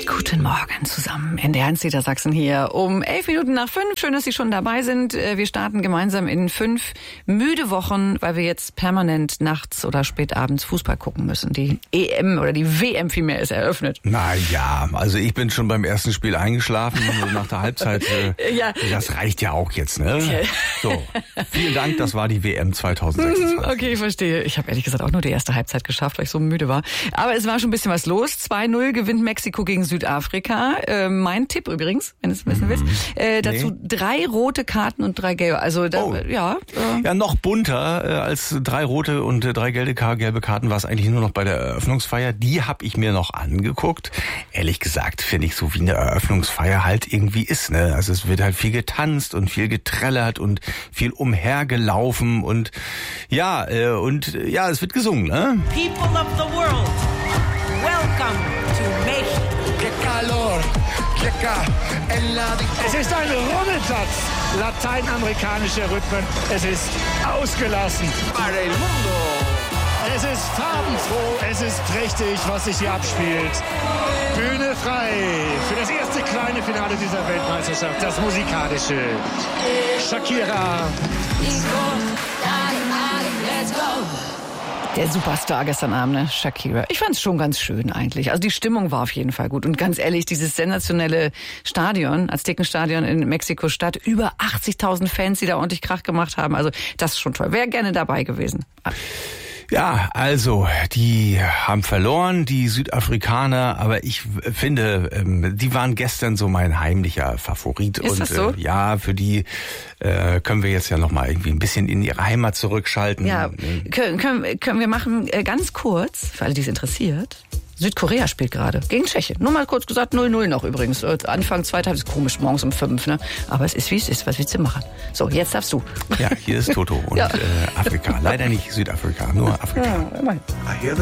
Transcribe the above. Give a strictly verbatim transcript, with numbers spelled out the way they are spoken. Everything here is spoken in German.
Guten Morgen zusammen. N D R eins Niedersachsen hier um elf Minuten nach fünf. Schön, dass Sie schon dabei sind. Wir starten gemeinsam in fünf müde Wochen, weil wir jetzt permanent nachts oder spät abends Fußball gucken müssen. Die E M oder die W M vielmehr ist eröffnet. Na ja, also ich bin schon beim ersten Spiel eingeschlafen und nach der Halbzeit. Äh, ja. Das reicht ja auch jetzt, ne? So, vielen Dank, das war die W M zwanzig sechsundzwanzig. Okay, ich verstehe. Ich habe ehrlich gesagt auch nur die erste Halbzeit geschafft, weil ich so müde war. Aber es war schon ein bisschen was los. zwei null gewinnt Mexiko gegen Südafrika. Äh, mein Tipp übrigens, wenn du es wissen willst. Äh, dazu nee. drei rote Karten und drei gelbe. Also da, oh. ja. Äh. Ja, noch bunter äh, als drei rote und äh, drei gelbe, gelbe Karten war es eigentlich nur noch bei der Eröffnungsfeier. Die habe ich mir noch angeguckt. Ehrlich gesagt finde ich, so wie eine Eröffnungsfeier halt irgendwie ist. Ne? Also es wird halt viel getanzt und viel getrellert und viel umhergelaufen und ja, äh, und äh, ja, es wird gesungen. Ne? People of the world, welcome to México. Es ist ein Rummelplatz lateinamerikanischer Rhythmen. Es ist ausgelassen. Es ist farbenfroh, es ist prächtig, was sich hier abspielt. Bühne frei für das erste kleine Finale dieser Weltmeisterschaft, das musikalische. Shakira. Der Superstar gestern Abend, ne? Shakira. Ich fand es schon ganz schön eigentlich. Also die Stimmung war auf jeden Fall gut. Und ganz ehrlich, dieses sensationelle Stadion, Aztekenstadion in Mexiko-Stadt, über achtzigtausend Fans, die da ordentlich Krach gemacht haben. Also das ist schon toll. Wäre gerne dabei gewesen. Ja, also, die haben verloren, die Südafrikaner, aber ich finde, ähm, die waren gestern so mein heimlicher Favorit. Ist und das so? Äh, ja, für die äh, können wir jetzt ja nochmal irgendwie ein bisschen in ihre Heimat zurückschalten. Ja, können, können, können wir machen, äh, ganz kurz, für alle, die es interessiert. Südkorea spielt gerade gegen Tschechien. Nur mal kurz gesagt, null null noch übrigens. Anfang zweiter Halbzeit ist komisch, morgens um fünf, ne? Aber es ist, wie es ist. Was willst du machen? So, jetzt darfst du. Ja, hier ist Toto und ja. äh, Afrika. Leider nicht Südafrika, nur Afrika. Ja, immerhin.